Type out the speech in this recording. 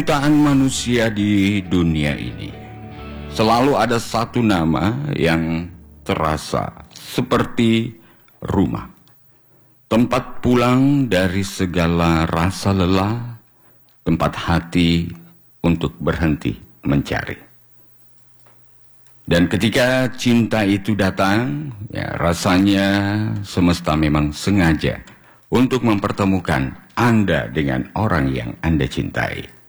Ciptaan manusia di dunia ini selalu ada satu nama yang terasa seperti rumah, tempat pulang dari segala rasa lelah, tempat hati untuk berhenti mencari. Dan ketika cinta itu datang, ya rasanya semesta memang sengaja untuk mempertemukan Anda dengan orang yang Anda cintai.